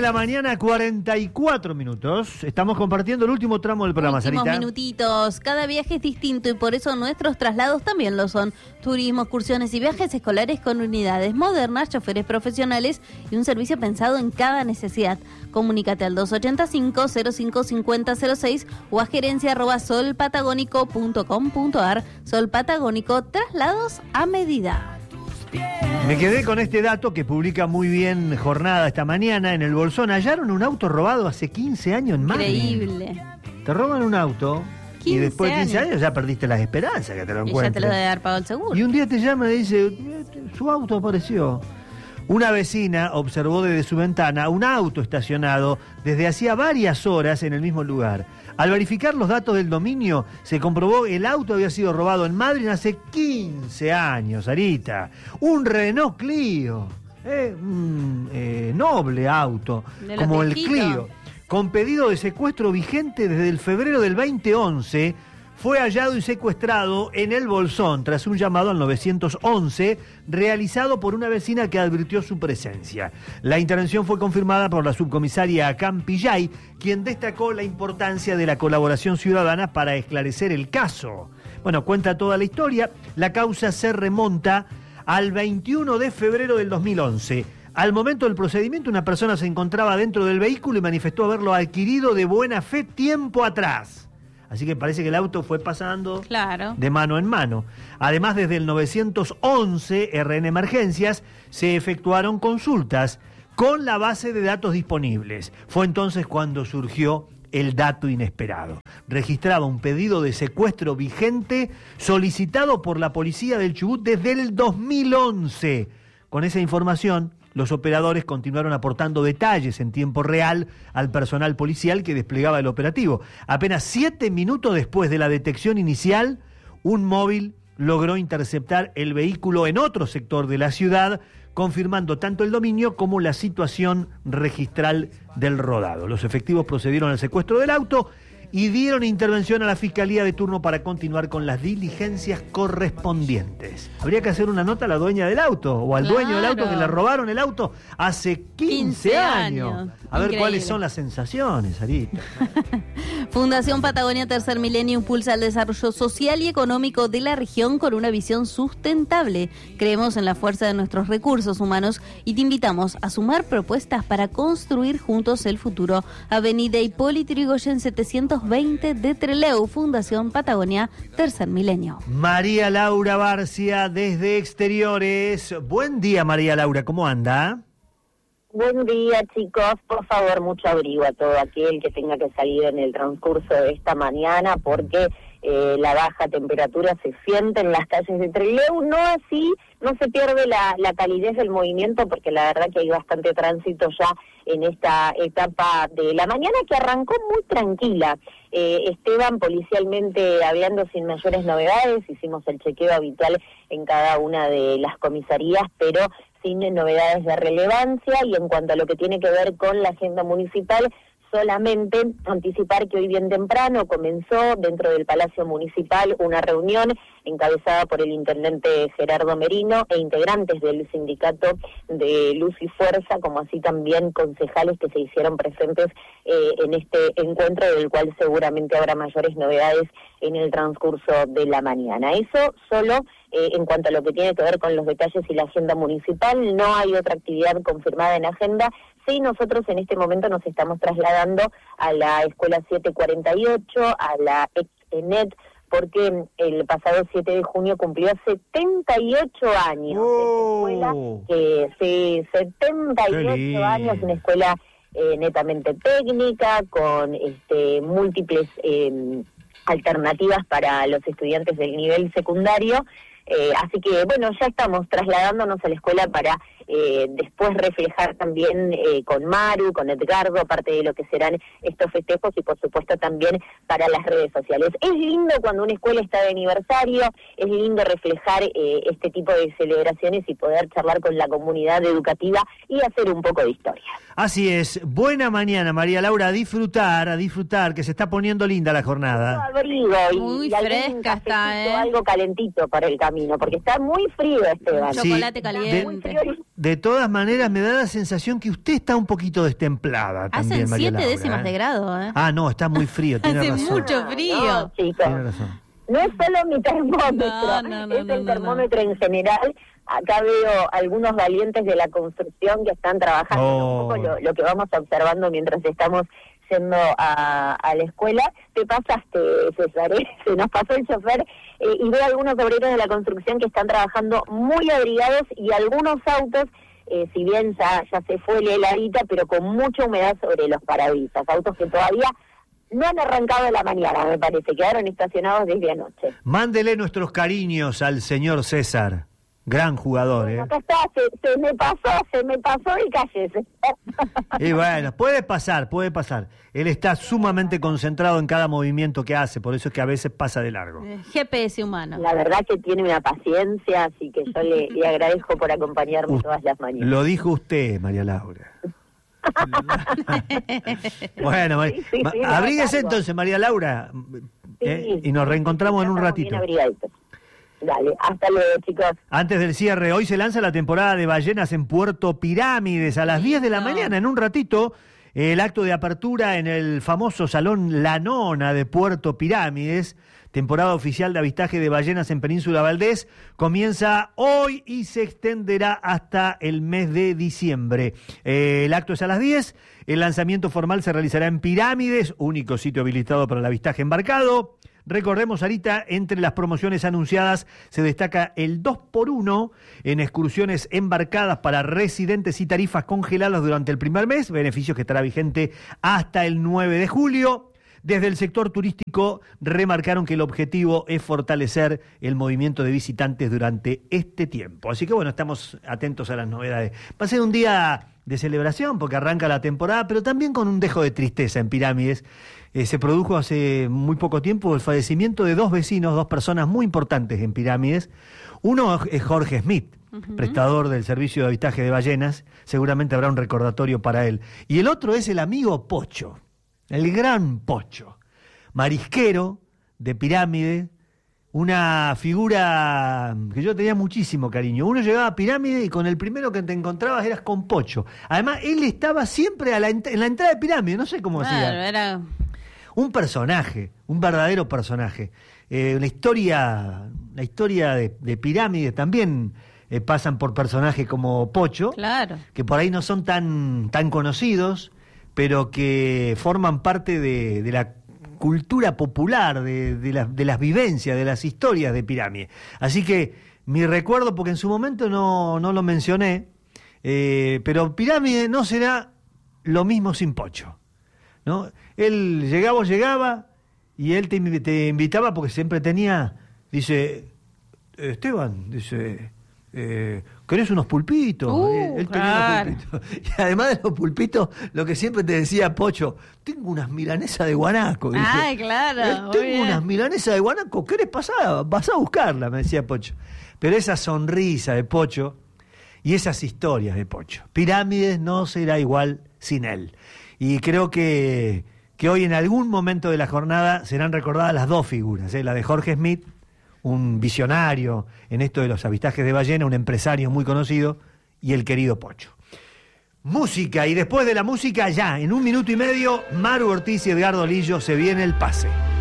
la mañana, 44 minutos. Estamos compartiendo el último tramo del programa, Últimos Sarita. minutitos. Cada viaje es distinto y por eso nuestros traslados también lo son. Turismo, excursiones y viajes escolares con unidades modernas, choferes profesionales y un servicio pensado en cada necesidad. Comunícate al 285-055006 o a gerencia@solpatagónico.com.ar. Sol Patagónico, traslados a medida. Me quedé con este dato que publica muy bien Jornada esta mañana. En el Bolsón hallaron un auto robado hace 15 años en Madrid. Increíble. Te roban un auto y después de 15 años años ya perdiste las esperanzas que te lo Y ya encuentres. te lo debe haber pagado el seguro. Y un día te llama y dice, su auto apareció. Una vecina observó desde su ventana un auto estacionado desde hacía varias horas en el mismo lugar. Al verificar los datos del dominio, se comprobó que el auto había sido robado en Madrid hace 15 años, Sarita. Un Renault Clio, un noble auto, De los como el viejitos. Clio, con pedido de secuestro vigente desde el febrero del 2011, fue hallado y secuestrado en el Bolsón tras un llamado al 911 realizado por una vecina que advirtió su presencia. La intervención fue confirmada por la subcomisaria Campillay, quien destacó la importancia de la colaboración ciudadana para esclarecer el caso. Bueno, cuenta toda la historia. La causa se remonta al 21 de febrero del 2011. Al momento del procedimiento, una persona se encontraba dentro del vehículo y manifestó haberlo adquirido de buena fe tiempo atrás. Así que parece que el auto fue pasando de mano en mano. Además, desde el 911, RN Emergencias, se efectuaron consultas con la base de datos disponibles. Fue entonces cuando surgió el dato inesperado. Registraba un pedido de secuestro vigente solicitado por la policía del Chubut desde el 2011. Con esa información, los operadores continuaron aportando detalles en tiempo real al personal policial que desplegaba el operativo. Apenas 7 minutos después de la detección inicial, un móvil logró interceptar el vehículo en otro sector de la ciudad, confirmando tanto el dominio como la situación registral del rodado. Los efectivos procedieron al secuestro del auto y dieron intervención a la Fiscalía de turno para continuar con las diligencias correspondientes. Habría que hacer una nota a la dueña del auto o al dueño del auto que le robaron el auto hace 15 años. A ver cuáles son las sensaciones, Sarita. Fundación Patagonia Tercer Milenio impulsa el desarrollo social y económico de la región con una visión sustentable. Creemos en la fuerza de nuestros recursos humanos y te invitamos a sumar propuestas para construir juntos el futuro. Avenida Hipólito Yrigoyen 720 de Trelew, Fundación Patagonia Tercer Milenio. María Laura Barcia desde Exteriores. Buen día, María Laura, ¿cómo anda? Buen día, chicos. Por favor, mucho abrigo a todo aquel que tenga que salir en el transcurso de esta mañana, porque la baja temperatura se siente en las calles de Trelew. No así, no se pierde la calidez del movimiento, porque la verdad que hay bastante tránsito ya en esta etapa de la mañana, que arrancó muy tranquila. Esteban, policialmente hablando, sin mayores novedades, hicimos el chequeo habitual en cada una de las comisarías, pero sin novedades de relevancia. Y en cuanto a lo que tiene que ver con la agenda municipal, solamente anticipar que hoy bien temprano comenzó dentro del Palacio Municipal una reunión encabezada por el intendente Gerardo Merino e integrantes del sindicato de Luz y Fuerza, como así también concejales que se hicieron presentes en este encuentro, del cual seguramente habrá mayores novedades en el transcurso de la mañana. Eso solo en cuanto a lo que tiene que ver con los detalles y la agenda municipal. No hay otra actividad confirmada en agenda. Sí, nosotros en este momento nos estamos trasladando a la Escuela 748, a la ex-ENET, porque el pasado 7 de junio cumplió 78 años. Oh. Esta escuela, sí, 78 años, una escuela netamente técnica, con múltiples alternativas para los estudiantes del nivel secundario. Así que, bueno, ya estamos trasladándonos a la escuela para después reflejar también con Maru, con Edgardo, parte de lo que serán estos festejos y, por supuesto, también para las redes sociales. Es lindo cuando una escuela está de aniversario, es lindo reflejar este tipo de celebraciones y poder charlar con la comunidad educativa y hacer un poco de historia. Así es. Buena mañana, María Laura. A disfrutar, que se está poniendo linda la jornada. Abrigo Muy y fresca está, algo calentito para el camino, porque está muy frío, Esteban. Chocolate caliente. Muy frío. De todas maneras, me da la sensación que usted está un poquito destemplada también, Hacen María 7 Laura, décimas de grado, ¿eh? Ah, no, está muy frío, tiene Hace razón. mucho frío. No, chicos. Tiene razón. No es solo mi termómetro, No, es el termómetro en general. Acá veo algunos valientes de la construcción que están trabajando, un poco lo que vamos observando mientras estamos yendo a la escuela. Te pasaste, César, se nos pasó el chofer, y veo algunos obreros de la construcción que están trabajando muy abrigados, y algunos autos, si bien ya se fue la heladita, pero con mucha humedad sobre los parabrisas, autos que todavía no han arrancado en la mañana, me parece, quedaron estacionados desde anoche. Mándele nuestros cariños al señor César, gran jugador, ¿eh? Acá está, se me pasó y cállese. Y bueno, puede pasar. Él está sumamente concentrado en cada movimiento que hace, por eso es que a veces pasa de largo. GPS humano. La verdad que tiene una paciencia, así que yo le agradezco por acompañarme todas las mañanas. Lo dijo usted, María Laura. Bueno, Sí, abríguese algo. entonces, María Laura, y nos reencontramos en un Estamos ratito. bien abrigaditos. Dale, hasta luego, chicos. Antes del cierre, hoy se lanza la temporada de ballenas en Puerto Pirámides a las 10 de la mañana. En un ratito, el acto de apertura en el famoso Salón La Nona de Puerto Pirámides, temporada oficial de avistaje de ballenas en Península Valdés, comienza hoy y se extenderá hasta el mes de diciembre. El acto es a las 10, el lanzamiento formal se realizará en Pirámides, único sitio habilitado para el avistaje embarcado. Recordemos, Sarita, entre las promociones anunciadas se destaca el 2x1 en excursiones embarcadas para residentes y tarifas congeladas durante el primer mes, beneficio que estará vigente hasta el 9 de julio. Desde el sector turístico remarcaron que el objetivo es fortalecer el movimiento de visitantes durante este tiempo. Así que bueno, estamos atentos a las novedades. Va a ser un día de celebración porque arranca la temporada, pero también con un dejo de tristeza en Pirámides. Se produjo hace muy poco tiempo el fallecimiento de dos vecinos, dos personas muy importantes en Pirámides. Uno es Jorge Smith, prestador del servicio de avistaje de ballenas, seguramente habrá un recordatorio para él. Y el otro es el amigo Pocho, el gran Pocho, marisquero de Pirámides, una figura que yo tenía muchísimo cariño. Uno llegaba a Pirámides y con el primero que te encontrabas eras con Pocho. Además, él estaba siempre en la entrada de Pirámides, no sé cómo hacía. Era Un personaje, un verdadero personaje. La historia de Pirámides también pasan por personajes como Pocho, claro, que por ahí no son tan conocidos, pero que forman parte de la cultura popular, de las vivencias, de las historias de Pirámides. Así que mi recuerdo, porque en su momento no lo mencioné, pero Pirámides no será lo mismo sin Pocho, ¿no? Él llegaba y él te invitaba porque siempre tenía, dice, Esteban, dice, ¿querés unos pulpitos? Él tenía unos pulpitos. Y además de los pulpitos, lo que siempre te decía Pocho, tengo unas milanesas de guanaco. Ay, claro. Tengo unas milanesas de guanaco, ¿querés pasar? Vas a buscarla, me decía Pocho. Pero esa sonrisa de Pocho y esas historias de Pocho. Pirámides no será igual sin él. Y creo que hoy en algún momento de la jornada serán recordadas las dos figuras, la de Jorge Smith, un visionario en esto de los avistajes de ballena, un empresario muy conocido, y el querido Pocho. Música, y después de la música, ya, en 1 minuto y medio, Maru Ortiz y Edgardo Lillo, se viene el pase.